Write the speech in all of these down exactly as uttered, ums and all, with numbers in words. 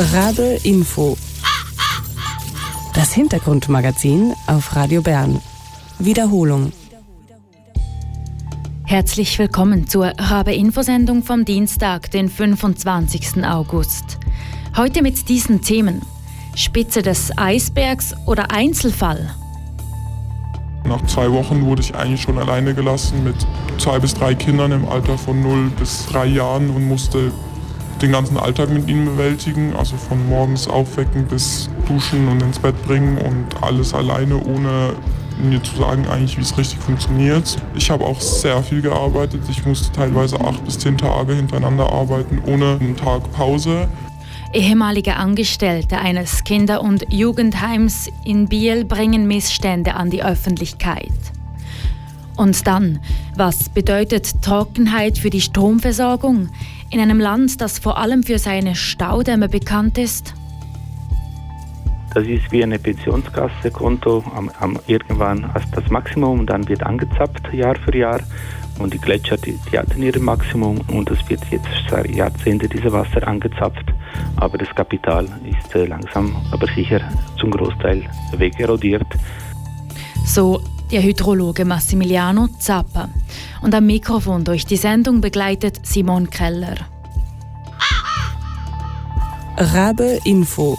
Rabe Info. Das Hintergrundmagazin auf Radio Bern. Wiederholung. Herzlich willkommen zur Rabe-Info-Sendung vom Dienstag, den fünfundzwanzigsten August. Heute mit diesen Themen: Spitze des Eisbergs oder Einzelfall? Nach zwei Wochen wurde ich eigentlich schon alleine gelassen mit zwei bis drei Kindern im Alter von null bis drei Jahren und musste den ganzen Alltag mit ihnen bewältigen, also von morgens aufwecken bis duschen und ins Bett bringen und alles alleine, ohne mir zu sagen eigentlich, wie es richtig funktioniert. Ich habe auch sehr viel gearbeitet. Ich musste teilweise acht bis zehn Tage hintereinander arbeiten, ohne einen Tag Pause. Ehemalige Angestellte eines Kinder- und Jugendheims in Biel bringen Missstände an die Öffentlichkeit. Und dann, was bedeutet Trockenheit für die Stromversorgung in einem Land, das vor allem für seine Staudämme bekannt ist? Das ist wie eine Pensionskassekonto, am, am irgendwann als das Maximum und dann wird angezapft Jahr für Jahr. Und die Gletscher, die, die hatten ihr Maximum und es wird jetzt seit Jahrzehnten dieses Wasser angezapft. Aber das Kapital ist äh, langsam, aber sicher zum Großteil wegerodiert. So der Hydrologe Massimiliano Zappa. Und am Mikrofon durch die Sendung begleitet Simon Keller. Rabe Info.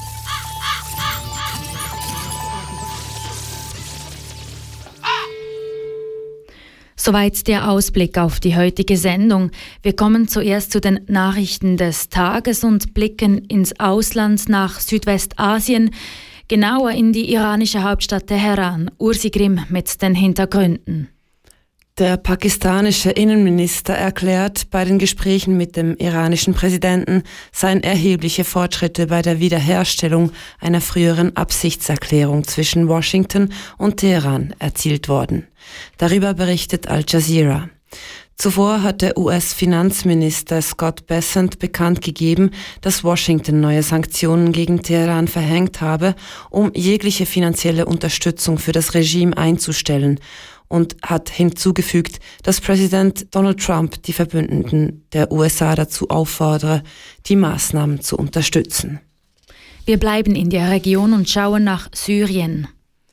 Soweit der Ausblick auf die heutige Sendung. Wir kommen zuerst zu den Nachrichten des Tages und blicken ins Ausland nach Südwestasien, genauer in die iranische Hauptstadt Teheran. Ursi Grimm mit den Hintergründen. Der pakistanische Innenminister erklärt, bei den Gesprächen mit dem iranischen Präsidenten seien erhebliche Fortschritte bei der Wiederherstellung einer früheren Absichtserklärung zwischen Washington und Teheran erzielt worden. Darüber berichtet Al Jazeera. Zuvor hat der U S-Finanzminister Scott Bessent bekannt gegeben, dass Washington neue Sanktionen gegen Teheran verhängt habe, um jegliche finanzielle Unterstützung für das Regime einzustellen, und hat hinzugefügt, dass Präsident Donald Trump die Verbündeten der U S A dazu auffordere, die Maßnahmen zu unterstützen. Wir bleiben in der Region und schauen nach Syrien.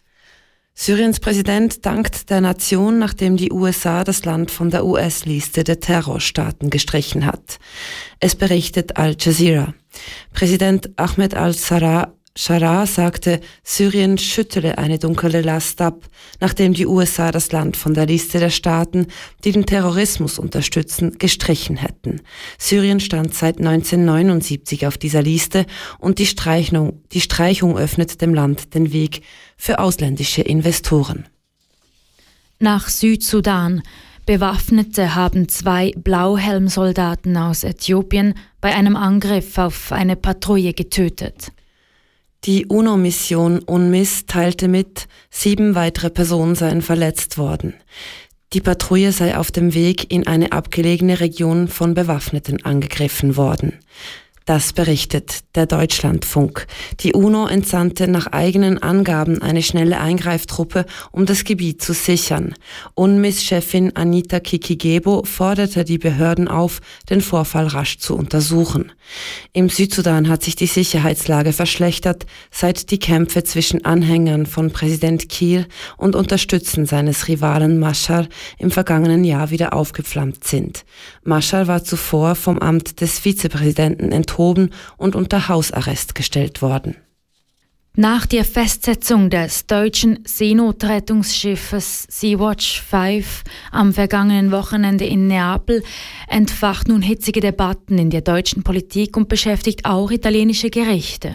Syriens Präsident dankt der Nation, nachdem die U S A das Land von der U S-Liste der Terrorstaaten gestrichen hat. Es berichtet Al Jazeera. Präsident Ahmed al-Sarraj Sharaa sagte, Syrien schüttele eine dunkle Last ab, nachdem die U S A das Land von der Liste der Staaten, die den Terrorismus unterstützen, gestrichen hätten. Syrien stand seit neunzehnhundertneunundsiebzig auf dieser Liste und die Streichung, die Streichung öffnet dem Land den Weg für ausländische Investoren. Nach Südsudan. Bewaffnete haben zwei Blauhelmsoldaten aus Äthiopien bei einem Angriff auf eine Patrouille getötet. Die UNO-Mission UNMISS teilte mit, sieben weitere Personen seien verletzt worden. Die Patrouille sei auf dem Weg in eine abgelegene Region von Bewaffneten angegriffen worden. Das berichtet der Deutschlandfunk. Die UNO entsandte nach eigenen Angaben eine schnelle Eingreiftruppe, um das Gebiet zu sichern. UNMISS-Chefin Anita Kikigebo forderte die Behörden auf, den Vorfall rasch zu untersuchen. Im Südsudan hat sich die Sicherheitslage verschlechtert, seit die Kämpfe zwischen Anhängern von Präsident Kiir und Unterstützern seines Rivalen Machar im vergangenen Jahr wieder aufgeflammt sind. Machar war zuvor vom Amt des Vizepräsidenten enthoben und unter Hausarrest gestellt worden. Nach der Festsetzung des deutschen Seenotrettungsschiffes Sea-Watch fünf am vergangenen Wochenende in Neapel entfacht nun hitzige Debatten in der deutschen Politik und beschäftigt auch italienische Gerichte.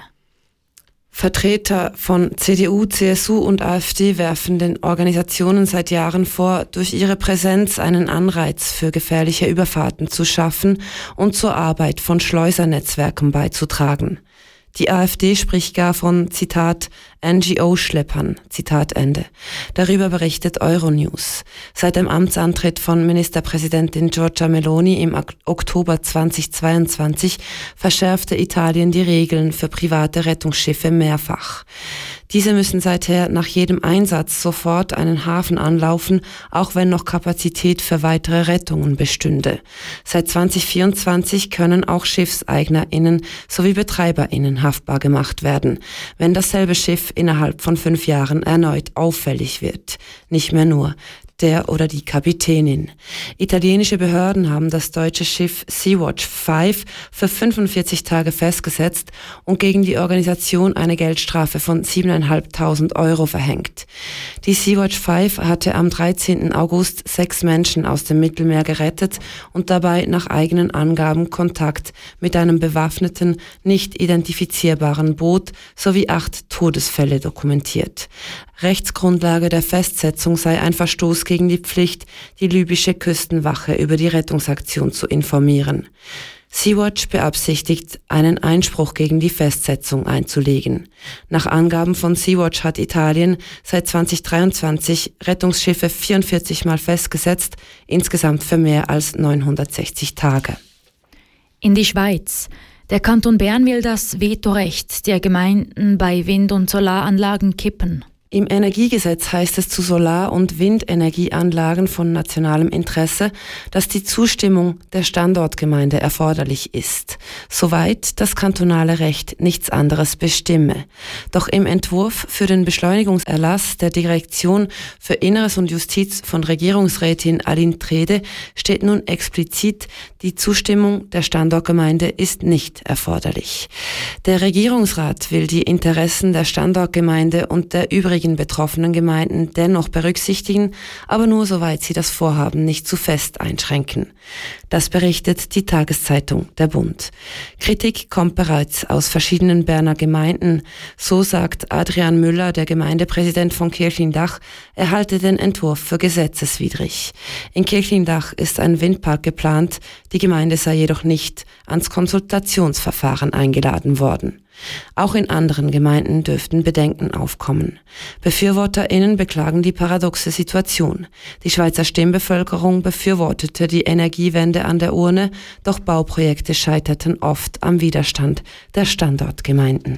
Vertreter von C D U, C S U und AfD werfen den Organisationen seit Jahren vor, durch ihre Präsenz einen Anreiz für gefährliche Überfahrten zu schaffen und zur Arbeit von Schleusernetzwerken beizutragen. Die AfD spricht gar von, Zitat, N G O-Schleppern. Zitat Ende. Darüber berichtet Euronews. Seit dem Amtsantritt von Ministerpräsidentin Giorgia Meloni im Oktober zweitausendzweiundzwanzig verschärfte Italien die Regeln für private Rettungsschiffe mehrfach. Diese müssen seither nach jedem Einsatz sofort einen Hafen anlaufen, auch wenn noch Kapazität für weitere Rettungen bestünde. Seit zweitausendvierundzwanzig können auch SchiffseignerInnen sowie BetreiberInnen haftbar gemacht werden, wenn dasselbe Schiff innerhalb von fünf Jahren erneut auffällig wird. Nicht mehr nur der oder die Kapitänin. Italienische Behörden haben das deutsche Schiff Sea-Watch fünf für fünfundvierzig Tage festgesetzt und gegen die Organisation eine Geldstrafe von siebentausendfünfhundert Euro verhängt. Die Sea-Watch fünf hatte am dreizehnten August sechs Menschen aus dem Mittelmeer gerettet und dabei nach eigenen Angaben Kontakt mit einem bewaffneten, nicht identifizierbaren Boot sowie acht Todesfälle dokumentiert. Rechtsgrundlage der Festsetzung sei ein Verstoß gegen die Pflicht, die libysche Küstenwache über die Rettungsaktion zu informieren. Sea-Watch beabsichtigt, einen Einspruch gegen die Festsetzung einzulegen. Nach Angaben von Sea-Watch hat Italien seit zweitausenddreiundzwanzig Rettungsschiffe vierundvierzig Mal festgesetzt, insgesamt für mehr als neunhundertsechzig Tage. In die Schweiz. Der Kanton Bern will das Vetorecht der Gemeinden bei Wind- und Solaranlagen kippen. Im Energiegesetz heißt es zu Solar- und Windenergieanlagen von nationalem Interesse, dass die Zustimmung der Standortgemeinde erforderlich ist, soweit das kantonale Recht nichts anderes bestimme. Doch im Entwurf für den Beschleunigungserlass der Direktion für Inneres und Justiz von Regierungsrätin Aline Trede steht nun explizit, die Zustimmung der Standortgemeinde ist nicht erforderlich. Der Regierungsrat will die Interessen der Standortgemeinde und der übrigen betroffenen Gemeinden dennoch berücksichtigen, aber nur soweit sie das Vorhaben nicht zu fest einschränken. Das berichtet die Tageszeitung Der Bund. Kritik kommt bereits aus verschiedenen Berner Gemeinden. So sagt Adrian Müller, der Gemeindepräsident von Kirchlindach, er halte den Entwurf für gesetzeswidrig. In Kirchlindach ist ein Windpark geplant, die Gemeinde sei jedoch nicht ans Konsultationsverfahren eingeladen worden. Auch in anderen Gemeinden dürften Bedenken aufkommen. BefürworterInnen beklagen die paradoxe Situation. Die Schweizer Stimmbevölkerung befürwortete die Energiewende an der Urne, doch Bauprojekte scheiterten oft am Widerstand der Standortgemeinden.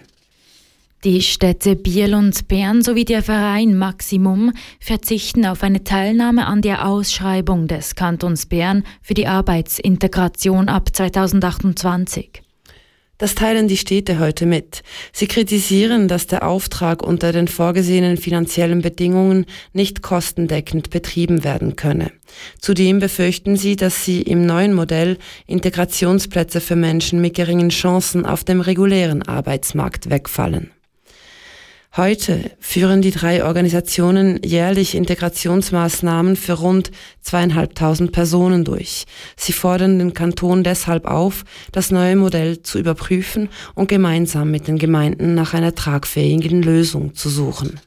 Die Städte Biel und Bern sowie der Verein Maximum verzichten auf eine Teilnahme an der Ausschreibung des Kantons Bern für die Arbeitsintegration ab zweitausendachtundzwanzig. Das teilen die Städte heute mit. Sie kritisieren, dass der Auftrag unter den vorgesehenen finanziellen Bedingungen nicht kostendeckend betrieben werden könne. Zudem befürchten sie, dass sie im neuen Modell Integrationsplätze für Menschen mit geringen Chancen auf dem regulären Arbeitsmarkt wegfallen. Heute führen die drei Organisationen jährlich Integrationsmaßnahmen für rund zweieinhalbtausend Personen durch. Sie fordern den Kanton deshalb auf, das neue Modell zu überprüfen und gemeinsam mit den Gemeinden nach einer tragfähigen Lösung zu suchen.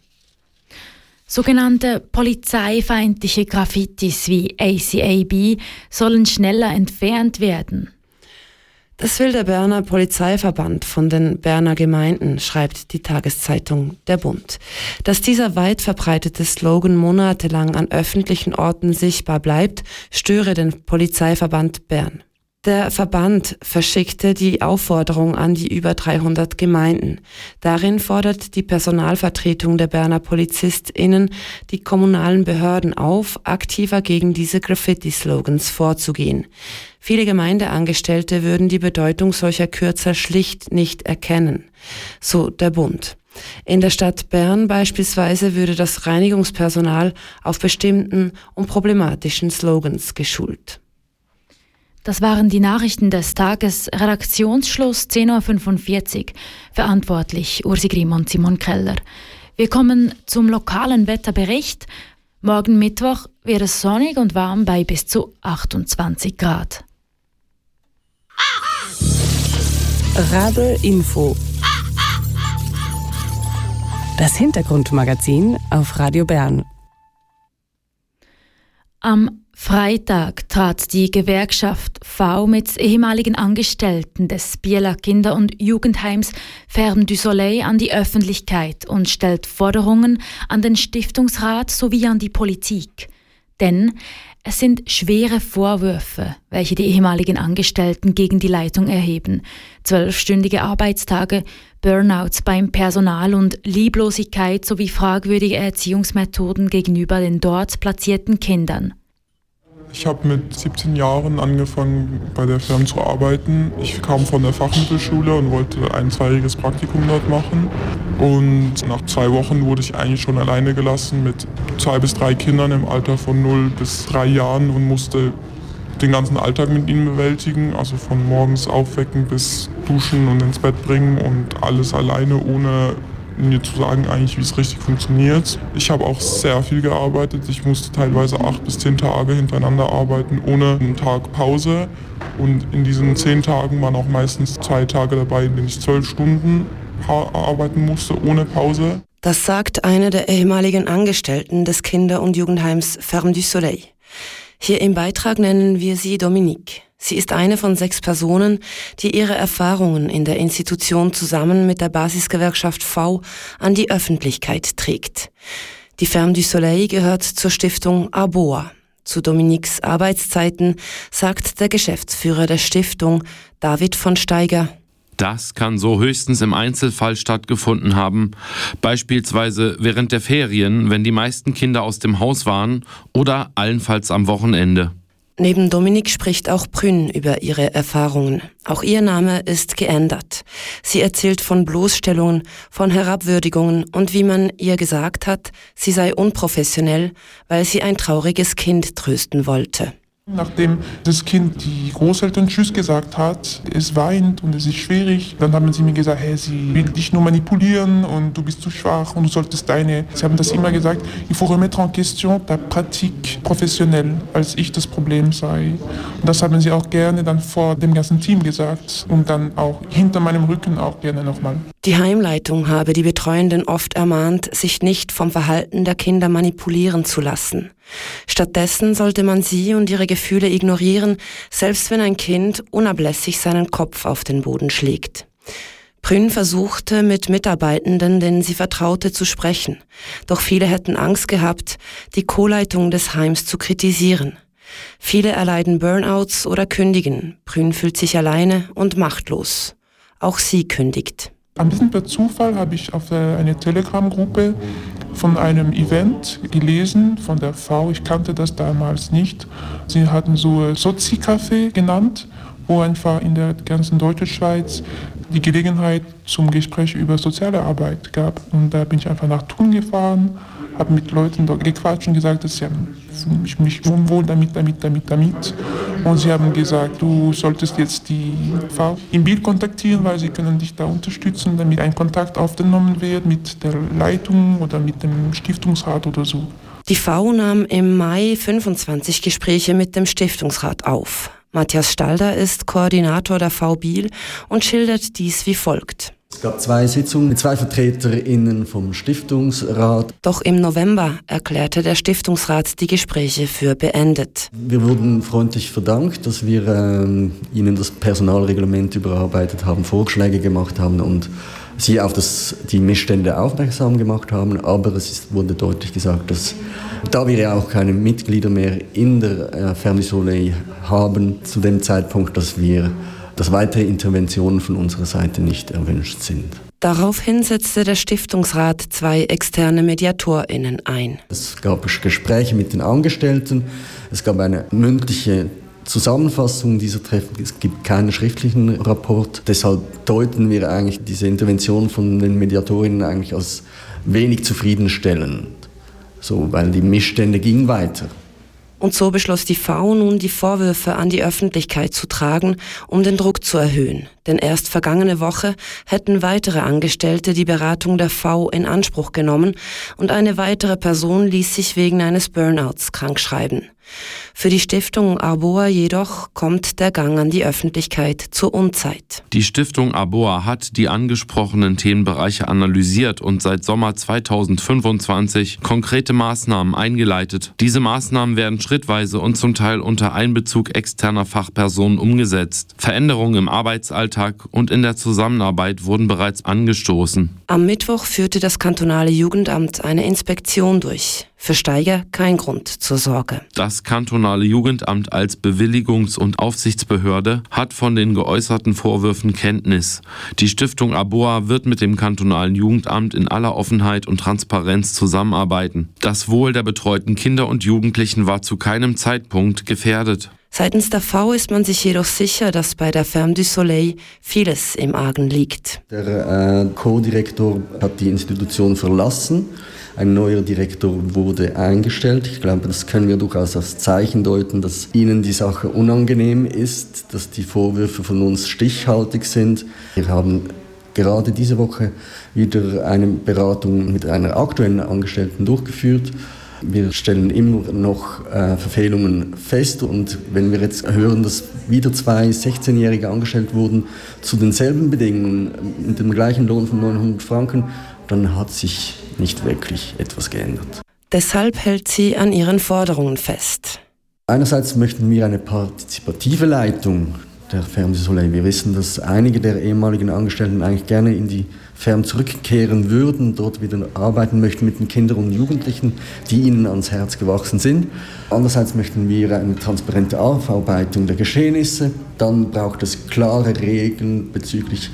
Sogenannte polizeifeindliche Graffitis wie A C A B sollen schneller entfernt werden. Das will der Berner Polizeiverband von den Berner Gemeinden, schreibt die Tageszeitung Der Bund. Dass dieser weit verbreitete Slogan monatelang an öffentlichen Orten sichtbar bleibt, störe den Polizeiverband Bern. Der Verband verschickte die Aufforderung an die über dreihundert Gemeinden. Darin fordert die Personalvertretung der Berner PolizistInnen die kommunalen Behörden auf, aktiver gegen diese Graffiti-Slogans vorzugehen. Viele Gemeindeangestellte würden die Bedeutung solcher Kürzel schlicht nicht erkennen, so der Bund. In der Stadt Bern beispielsweise würde das Reinigungspersonal auf bestimmten und problematischen Slogans geschult. Das waren die Nachrichten des Tages. Redaktionsschluss zehn Uhr fünfundvierzig. Verantwortlich Ursi Grimm und Simon Keller. Wir kommen zum lokalen Wetterbericht. Morgen Mittwoch wird es sonnig und warm bei bis zu achtundzwanzig Grad. Rabe Info. Das Hintergrundmagazin auf Radio Bern. Am Freitag trat die Gewerkschaft V mit ehemaligen Angestellten des Bieler Kinder- und Jugendheims Ferme du Soleil an die Öffentlichkeit und stellt Forderungen an den Stiftungsrat sowie an die Politik. Denn es sind schwere Vorwürfe, welche die ehemaligen Angestellten gegen die Leitung erheben. Zwölfstündige Arbeitstage, Burnouts beim Personal und Lieblosigkeit sowie fragwürdige Erziehungsmethoden gegenüber den dort platzierten Kindern. Ich habe mit siebzehn Jahren angefangen, bei der Firma zu arbeiten. Ich kam von der Fachmittelschule und wollte ein zweijähriges Praktikum dort machen. Und nach zwei Wochen wurde ich eigentlich schon alleine gelassen mit zwei bis drei Kindern im Alter von null bis drei Jahren und musste den ganzen Alltag mit ihnen bewältigen. Also von morgens aufwecken bis duschen und ins Bett bringen und alles alleine, ohne mir zu sagen eigentlich, wie es richtig funktioniert. Ich habe auch sehr viel gearbeitet. Ich musste teilweise acht bis zehn Tage hintereinander arbeiten, ohne einen Tag Pause. Und in diesen zehn Tagen waren auch meistens zwei Tage dabei, in denen ich zwölf Stunden arbeiten musste, ohne Pause. Das sagt eine der ehemaligen Angestellten des Kinder- und Jugendheims Ferme du Soleil. Hier im Beitrag nennen wir sie Dominique. Sie ist eine von sechs Personen, die ihre Erfahrungen in der Institution zusammen mit der Basisgewerkschaft V an die Öffentlichkeit trägt. Die Ferme du Soleil gehört zur Stiftung ABOA. Zu Dominiques Arbeitszeiten sagt der Geschäftsführer der Stiftung, David von Steiger: Das kann so höchstens im Einzelfall stattgefunden haben, beispielsweise während der Ferien, wenn die meisten Kinder aus dem Haus waren, oder allenfalls am Wochenende. Neben Dominique spricht auch Prün über ihre Erfahrungen. Auch ihr Name ist geändert. Sie erzählt von Bloßstellungen, von Herabwürdigungen und wie man ihr gesagt hat, sie sei unprofessionell, weil sie ein trauriges Kind trösten wollte. Nachdem das Kind die Großeltern Tschüss gesagt hat, es weint und es ist schwierig, dann haben sie mir gesagt, hey, sie will dich nur manipulieren und du bist zu schwach und du solltest deine... Sie haben das immer gesagt, il faut remettre en question ta pratique professionnelle, als ich das Problem sei. Und das haben sie auch gerne dann vor dem ganzen Team gesagt und dann auch hinter meinem Rücken auch gerne nochmal. Die Heimleitung habe die Betreuenden oft ermahnt, sich nicht vom Verhalten der Kinder manipulieren zu lassen. Stattdessen sollte man sie und ihre Gefühle ignorieren, selbst wenn ein Kind unablässig seinen Kopf auf den Boden schlägt. Prün versuchte, mit Mitarbeitenden, denen sie vertraute, zu sprechen. Doch viele hätten Angst gehabt, die Co-Leitung des Heims zu kritisieren. Viele erleiden Burnouts oder kündigen. Prün fühlt sich alleine und machtlos. Auch sie kündigt. Ein bisschen per Zufall habe ich auf eine Telegram-Gruppe von einem Event gelesen von der V. Ich kannte das damals nicht. Sie hatten so Sozi-Café genannt, wo einfach in der ganzen deutschen Schweiz die Gelegenheit zum Gespräch über soziale Arbeit gab. Und da bin ich einfach nach Thun gefahren, habe mit Leuten dort gequatscht und gesagt, dass ich mich unwohl damit, damit, damit, damit. Und sie haben gesagt, du solltest jetzt die V im Bild kontaktieren, weil sie können dich da unterstützen, damit ein Kontakt aufgenommen wird mit der Leitung oder mit dem Stiftungsrat oder so. Die V nahm im Mai fünfundzwanzig Gespräche mit dem Stiftungsrat auf. Matthias Stalder ist Koordinator der V Biel und schildert dies wie folgt. Es gab zwei Sitzungen mit zwei VertreterInnen vom Stiftungsrat. Doch im November erklärte der Stiftungsrat die Gespräche für beendet. Wir wurden freundlich verdankt, dass wir ähm, ihnen das Personalreglement überarbeitet haben, Vorschläge gemacht haben und sie auf das, die Missstände aufmerksam gemacht haben. Aber es ist, wurde deutlich gesagt, dass da wir ja auch keine Mitglieder mehr in der äh, Ferme du Soleil haben, zu dem Zeitpunkt, dass wir dass weitere Interventionen von unserer Seite nicht erwünscht sind. Daraufhin setzte der Stiftungsrat zwei externe MediatorInnen ein. Es gab Gespräche mit den Angestellten, es gab eine mündliche Zusammenfassung dieser Treffen, es gibt keinen schriftlichen Rapport. Deshalb deuten wir eigentlich diese Intervention von den MediatorInnen eigentlich als wenig zufriedenstellend, so, weil die Missstände gingen weiter. Und so beschloss die V nun, die Vorwürfe an die Öffentlichkeit zu tragen, um den Druck zu erhöhen. Denn erst vergangene Woche hätten weitere Angestellte die Beratung der V in Anspruch genommen und eine weitere Person ließ sich wegen eines Burnouts krankschreiben. Für die Stiftung Arboa jedoch kommt der Gang an die Öffentlichkeit zur Unzeit. Die Stiftung Arboa hat die angesprochenen Themenbereiche analysiert und seit Sommer zweitausendfünfundzwanzig konkrete Maßnahmen eingeleitet. Diese Maßnahmen werden schrittweise und zum Teil unter Einbezug externer Fachpersonen umgesetzt. Veränderungen im Arbeitsalltag und in der Zusammenarbeit wurden bereits angestoßen. Am Mittwoch führte das kantonale Jugendamt eine Inspektion durch. Für Steiger kein Grund zur Sorge. Das kantonale Jugendamt als Bewilligungs- und Aufsichtsbehörde hat von den geäußerten Vorwürfen Kenntnis. Die Stiftung Arboa wird mit dem kantonalen Jugendamt in aller Offenheit und Transparenz zusammenarbeiten. Das Wohl der betreuten Kinder und Jugendlichen war zu keinem Zeitpunkt gefährdet. Seitens der V ist man sich jedoch sicher, dass bei der Ferme du Soleil vieles im Argen liegt. Der äh, Co-Direktor hat die Institution verlassen. Ein neuer Direktor wurde eingestellt. Ich glaube, das können wir durchaus als Zeichen deuten, dass Ihnen die Sache unangenehm ist, dass die Vorwürfe von uns stichhaltig sind. Wir haben gerade diese Woche wieder eine Beratung mit einer aktuellen Angestellten durchgeführt. Wir stellen immer noch äh, Verfehlungen fest und wenn wir jetzt hören, dass wieder zwei sechzehnjährige angestellt wurden zu denselben Bedingungen mit dem gleichen Lohn von neunhundert Franken, dann hat sich nicht wirklich etwas geändert. Deshalb hält sie an ihren Forderungen fest. Einerseits möchten wir eine partizipative Leitung der Ferme du Soleil. Wir wissen, dass einige der ehemaligen Angestellten eigentlich gerne in die Ferme zurückkehren würden, dort wieder arbeiten möchten mit den Kindern und Jugendlichen, die ihnen ans Herz gewachsen sind. Andererseits möchten wir eine transparente Aufarbeitung der Geschehnisse. Dann braucht es klare Regeln bezüglich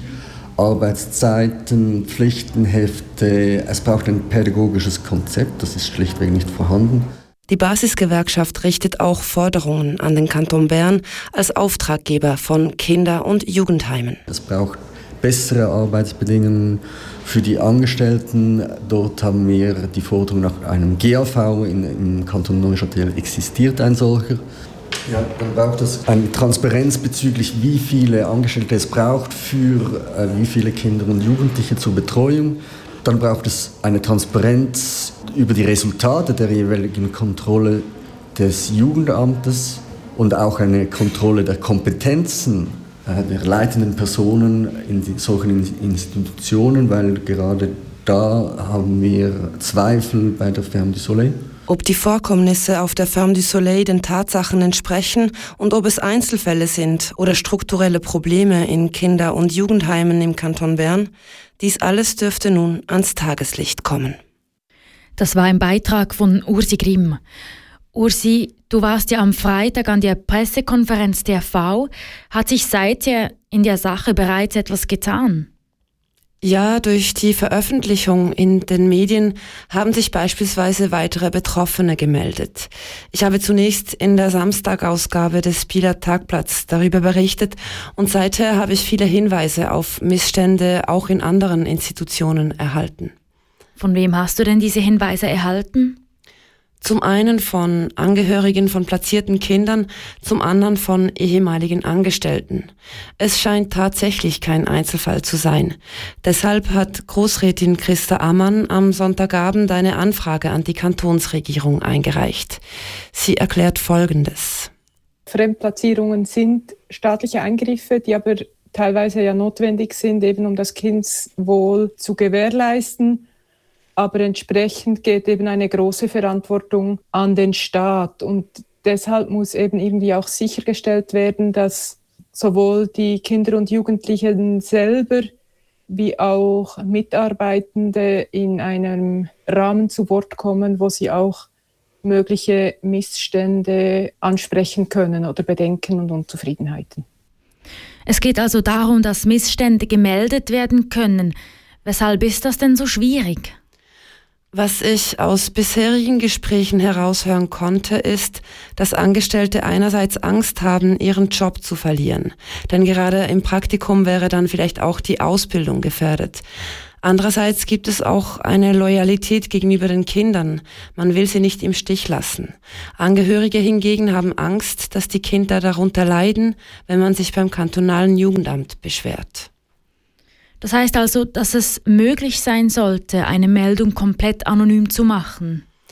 Arbeitszeiten, Pflichtenhefte. Es braucht ein pädagogisches Konzept, das ist schlichtweg nicht vorhanden. Die Basisgewerkschaft richtet auch Forderungen an den Kanton Bern als Auftraggeber von Kinder- und Jugendheimen. Es braucht bessere Arbeitsbedingungen für die Angestellten. Dort haben wir die Forderung nach einem G A V. In, im Kanton Neuchâtel existiert ein solcher. Ja, dann braucht es eine Transparenz bezüglich, wie viele Angestellte es braucht für äh, wie viele Kinder und Jugendliche zur Betreuung. Dann braucht es eine Transparenz über die Resultate der jeweiligen Kontrolle des Jugendamtes und auch eine Kontrolle der Kompetenzen äh, der leitenden Personen in die, solchen Institutionen, weil gerade da haben wir Zweifel bei der Ferme du Soleil. Ob die Vorkommnisse auf der Ferme du Soleil den Tatsachen entsprechen und ob es Einzelfälle sind oder strukturelle Probleme in Kinder- und Jugendheimen im Kanton Bern, dies alles dürfte nun ans Tageslicht kommen. Das war ein Beitrag von Ursi Grimm. Ursi, du warst ja am Freitag an der Pressekonferenz der V. Hat sich seither in der Sache bereits etwas getan? Ja, durch die Veröffentlichung in den Medien haben sich beispielsweise weitere Betroffene gemeldet. Ich habe zunächst in der Samstagausgabe des Bieler Tagblatts darüber berichtet und seither habe ich viele Hinweise auf Missstände auch in anderen Institutionen erhalten. Von wem hast du denn diese Hinweise erhalten? Zum einen von Angehörigen von platzierten Kindern, zum anderen von ehemaligen Angestellten. Es scheint tatsächlich kein Einzelfall zu sein. Deshalb hat Großrätin Christa Ammann am Sonntagabend eine Anfrage an die Kantonsregierung eingereicht. Sie erklärt Folgendes. Fremdplatzierungen sind staatliche Eingriffe, die aber teilweise ja notwendig sind, eben um das Kindeswohl zu gewährleisten. Aber entsprechend geht eben eine große Verantwortung an den Staat. Und deshalb muss eben irgendwie auch sichergestellt werden, dass sowohl die Kinder und Jugendlichen selber wie auch Mitarbeitende in einem Rahmen zu Wort kommen, wo sie auch mögliche Missstände ansprechen können oder Bedenken und Unzufriedenheiten. Es geht also darum, dass Missstände gemeldet werden können. Weshalb ist das denn so schwierig? Was ich aus bisherigen Gesprächen heraushören konnte, ist, dass Angestellte einerseits Angst haben, ihren Job zu verlieren. Denn gerade im Praktikum wäre dann vielleicht auch die Ausbildung gefährdet. Andererseits gibt es auch eine Loyalität gegenüber den Kindern. Man will sie nicht im Stich lassen. Angehörige hingegen haben Angst, dass die Kinder darunter leiden, wenn man sich beim kantonalen Jugendamt beschwert. Das heißt also, dass es möglich sein sollte, eine Meldung komplett anonym zu machen?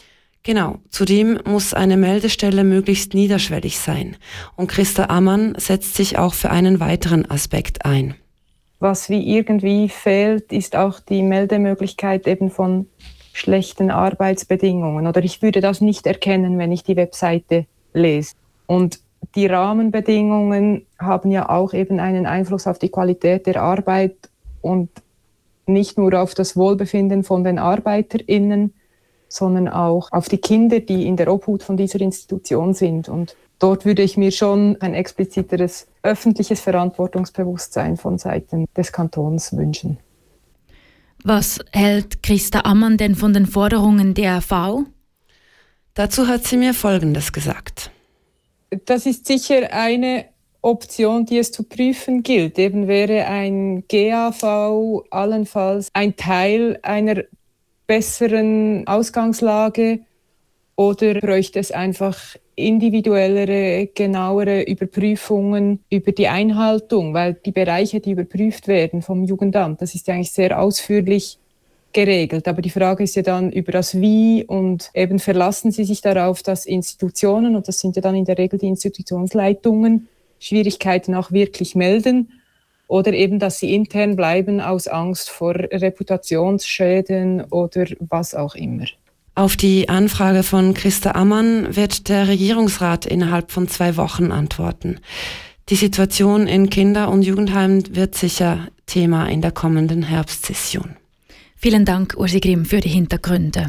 Genau, zudem muss eine Meldestelle möglichst niederschwellig sein. Und Christa Ammann setzt sich auch für einen weiteren Aspekt ein. Was wie irgendwie fehlt, ist auch die Meldemöglichkeit eben von schlechten Arbeitsbedingungen. Oder ich würde das nicht erkennen, wenn ich die Webseite lese. Und die Rahmenbedingungen haben ja auch eben einen Einfluss auf die Qualität der Arbeit und nicht nur auf das Wohlbefinden von den ArbeiterInnen, sondern auch auf die Kinder, die in der Obhut von dieser Institution sind. Und dort würde ich mir schon ein expliziteres öffentliches Verantwortungsbewusstsein von Seiten des Kantons wünschen. Was hält Christa Ammann denn von den Forderungen der R V? Dazu hat sie mir Folgendes gesagt. Das ist sicher eine Option, die es zu prüfen gilt. Eben wäre ein G A V allenfalls ein Teil einer besseren Ausgangslage oder bräuchte es einfach individuellere, genauere Überprüfungen über die Einhaltung, weil die Bereiche, die überprüft werden vom Jugendamt, das ist ja eigentlich sehr ausführlich geregelt. Aber die Frage ist ja dann über das Wie und eben verlassen Sie sich darauf, dass Institutionen, und das sind ja dann in der Regel die Institutionsleitungen, Schwierigkeiten auch wirklich melden oder eben, dass sie intern bleiben aus Angst vor Reputationsschäden oder was auch immer. Auf die Anfrage von Christa Ammann wird der Regierungsrat innerhalb von zwei Wochen antworten. Die Situation in Kinder- und Jugendheimen wird sicher Thema in der kommenden Herbstsession. Vielen Dank, Ursi Grimm, für die Hintergründe.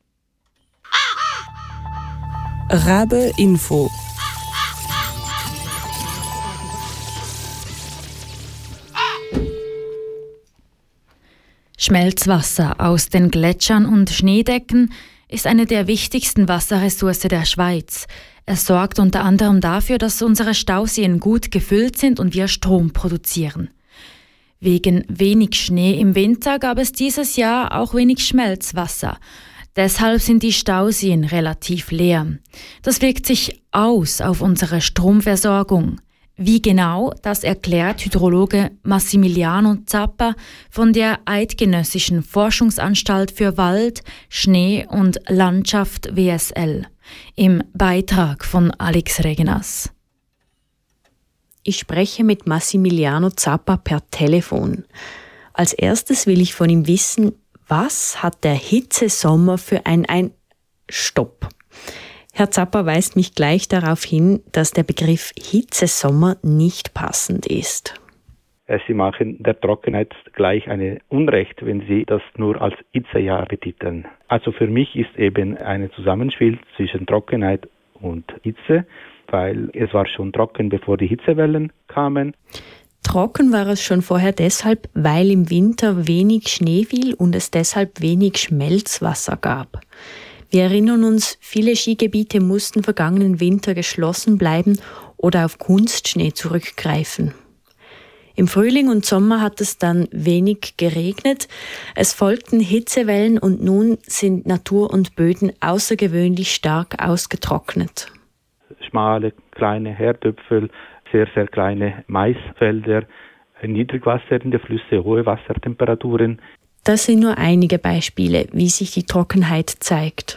Rabe Info. Schmelzwasser aus den Gletschern und Schneedecken ist eine der wichtigsten Wasserressourcen der Schweiz. Es sorgt unter anderem dafür, dass unsere Stauseen gut gefüllt sind und wir Strom produzieren. Wegen wenig Schnee im Winter gab es dieses Jahr auch wenig Schmelzwasser. Deshalb sind die Stauseen relativ leer. Das wirkt sich aus auf unsere Stromversorgung. Wie genau, das erklärt Hydrologe Massimiliano Zappa von der Eidgenössischen Forschungsanstalt für Wald, Schnee und Landschaft W S L im Beitrag von Alex Regenas. Ich spreche mit Massimiliano Zappa per Telefon. Als erstes will ich von ihm wissen, was hat der Hitzesommer für ein, ein Stopp? Herr Zappa weist mich gleich darauf hin, dass der Begriff Hitzesommer nicht passend ist. Sie machen der Trockenheit gleich eine Unrecht, wenn Sie das nur als Hitzejahr betiteln. Also für mich ist eben ein Zusammenspiel zwischen Trockenheit und Hitze, weil es war schon trocken, bevor die Hitzewellen kamen. Trocken war es schon vorher deshalb, weil im Winter wenig Schnee fiel und es deshalb wenig Schmelzwasser gab. Wir erinnern uns, viele Skigebiete mussten vergangenen Winter geschlossen bleiben oder auf Kunstschnee zurückgreifen. Im Frühling und Sommer hat es dann wenig geregnet, es folgten Hitzewellen und nun sind Natur und Böden außergewöhnlich stark ausgetrocknet. Schmale, kleine Herdöpfel, sehr, sehr kleine Maisfelder, Niedrigwasser in den Flüssen, hohe Wassertemperaturen. Das sind nur einige Beispiele, wie sich die Trockenheit zeigt.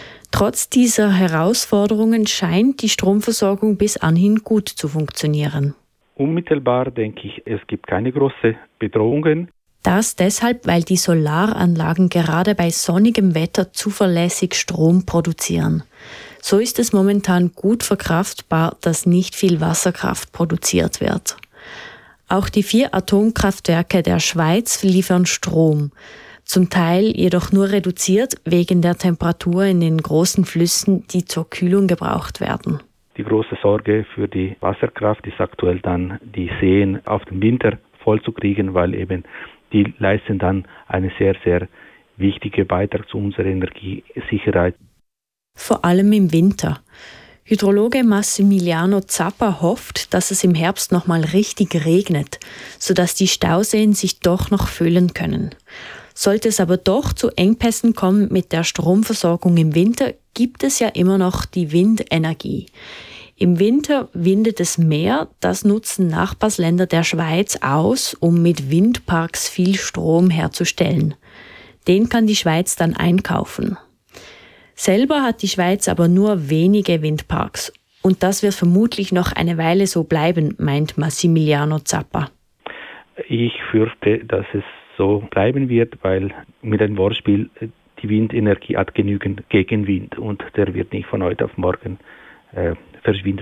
Trotz dieser Herausforderungen scheint die Stromversorgung bis anhin gut zu funktionieren. Unmittelbar denke ich, es gibt keine großen Bedrohungen. Das deshalb, weil die Solaranlagen gerade bei sonnigem Wetter zuverlässig Strom produzieren. So ist es momentan gut verkraftbar, dass nicht viel Wasserkraft produziert wird. Auch die vier Atomkraftwerke der Schweiz liefern Strom, zum Teil jedoch nur reduziert wegen der Temperatur in den großen Flüssen, die zur Kühlung gebraucht werden. Die große Sorge für die Wasserkraft ist aktuell dann, die Seen auf den Winter voll zu kriegen, weil eben die leisten dann einen sehr, sehr wichtigen Beitrag zu unserer Energiesicherheit. Vor allem im Winter. Hydrologe Massimiliano Zappa hofft, dass es im Herbst nochmal richtig regnet, sodass die Stauseen sich doch noch füllen können. Sollte es aber doch zu Engpässen kommen mit der Stromversorgung im Winter, gibt es ja immer noch die Windenergie. Im Winter windet es mehr, das nutzen Nachbarländer der Schweiz aus, um mit Windparks viel Strom herzustellen. Den kann die Schweiz dann einkaufen. Selber hat die Schweiz aber nur wenige Windparks. Und das wird vermutlich noch eine Weile so bleiben, meint Massimiliano Zappa. Ich fürchte, dass es so bleiben wird, weil mit einem Wortspiel, die Windenergie hat genügend Gegenwind und der wird nicht von heute auf morgen äh, verschwinden.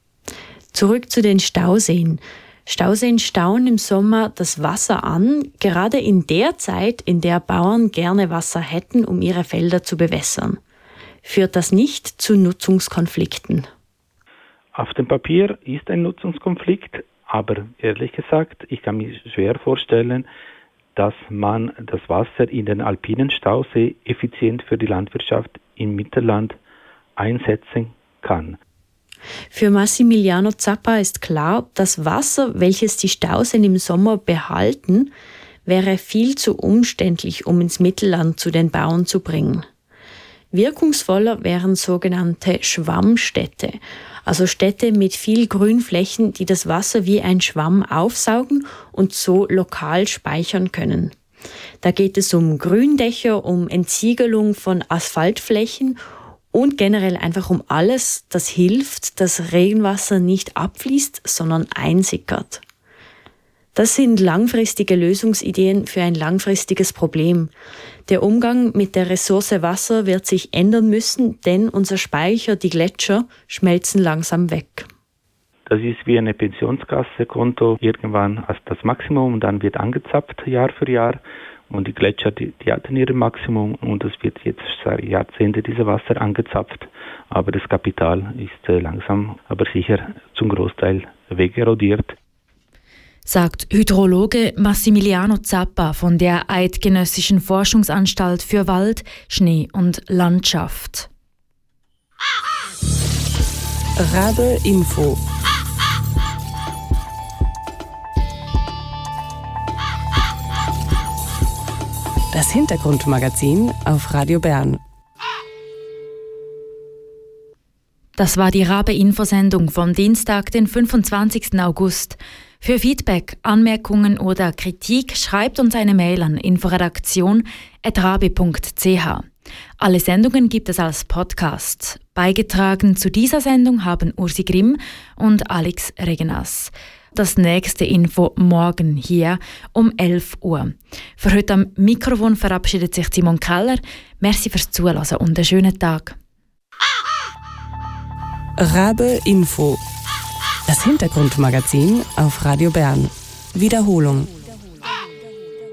Zurück zu den Stauseen. Stauseen stauen im Sommer das Wasser an, gerade in der Zeit, in der Bauern gerne Wasser hätten, um ihre Felder zu bewässern. Führt das nicht zu Nutzungskonflikten? Auf dem Papier ist ein Nutzungskonflikt, aber ehrlich gesagt, ich kann mir schwer vorstellen, dass man das Wasser in den alpinen Stausee effizient für die Landwirtschaft im Mittelland einsetzen kann. Für Massimiliano Zappa ist klar, das Wasser, welches die Stauseen im Sommer behalten, wäre viel zu umständlich, um ins Mittelland zu den Bauern zu bringen. Wirkungsvoller wären sogenannte Schwammstädte, also Städte mit viel Grünflächen, die das Wasser wie ein Schwamm aufsaugen und so lokal speichern können. Da geht es um Gründächer, um Entsiegelung von Asphaltflächen und generell einfach um alles, das hilft, dass Regenwasser nicht abfließt, sondern einsickert. Das sind langfristige Lösungsideen für ein langfristiges Problem. Der Umgang mit der Ressource Wasser wird sich ändern müssen, denn unser Speicher, die Gletscher, schmelzen langsam weg. Das ist wie eine Pensionskassekonto, irgendwann als das Maximum und dann wird angezapft Jahr für Jahr. Und die Gletscher, die, die hatten ihr Maximum und es wird jetzt seit Jahrzehnten dieses Wasser angezapft. Aber das Kapital ist äh, langsam, aber sicher zum Großteil wegerodiert. Sagt Hydrologe Massimiliano Zappa von der Eidgenössischen Forschungsanstalt für Wald, Schnee und Landschaft. Rabe Info. Das Hintergrundmagazin auf Radio Bern. Das war die Rabe-Info-Sendung vom Dienstag, den fünfundzwanzigsten August. Für Feedback, Anmerkungen oder Kritik schreibt uns eine Mail an inforedaktion at rabe punkt c h. Alle Sendungen gibt es als Podcast. Beigetragen zu dieser Sendung haben Ursi Grimm und Alex Regenas. Das nächste Info morgen hier um elf Uhr. Für heute am Mikrofon verabschiedet sich Simon Keller. Merci fürs Zuhören und einen schönen Tag. Rabe Info. Das Hintergrundmagazin auf Radio Bern. Wiederholung.